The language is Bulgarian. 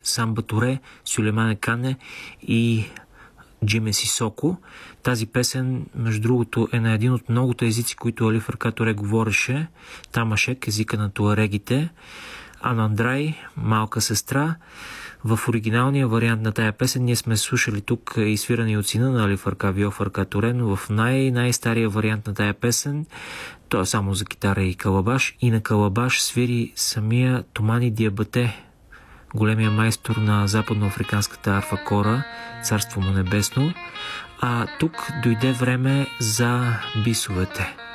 Самба Туре, Сюлеймане Кане и Джиме Сисоко. Тази песен, между другото, е на един от многото езици, които Али Фаркат Туре говореше. Тамашек, езика на туарегите. Анандрай, малка сестра. В оригиналния вариант на тая песен ние сме слушали тук изсвирани от сина на Али Фаркат Туре, но в най-стария вариант на тая песен той е само за китара и калабаш. И на калабаш свири самия Томани Диабате, големия майстор на западноафриканската арфа кора, царство му небесно. А тук дойде време за бисовете.